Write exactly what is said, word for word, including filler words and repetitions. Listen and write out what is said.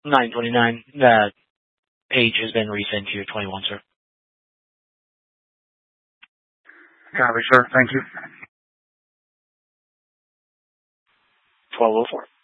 nine twenty-nine. The page has been resent to you twenty-one, sir. Copy, sir. Thank you. twelve oh four.